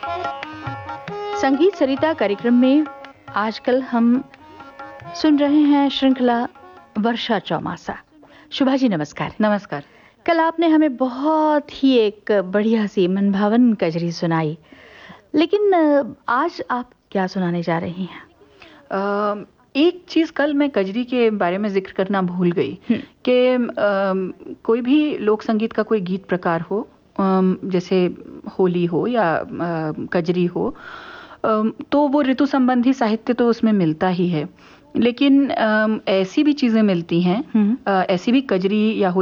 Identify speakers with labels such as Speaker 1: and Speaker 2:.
Speaker 1: संगीत सरिता कार्यक्रम में आजकल हम सुन रहे हैं श्रृंखला वर्षा चौमासा। शुभा जी नमस्कार।
Speaker 2: नमस्कार।
Speaker 1: कल आपने हमें बहुत ही एक बढ़िया सी मनभावन कजरी सुनाई, लेकिन आज आप क्या सुनाने जा रही हैं?
Speaker 2: एक चीज़ कल मैं कजरी के बारे में जिक्र करना भूल गई कि कोई भी लोक संगीत का कोई गीत प्रकार हो, जैसे होली हो या कजरी हो, तो वो ऋतु संबंधी साहित्य तो उसमें मिलता ही है, लेकिन ऐसी भी चीज़ें मिलती हैं, ऐसी भी कजरी या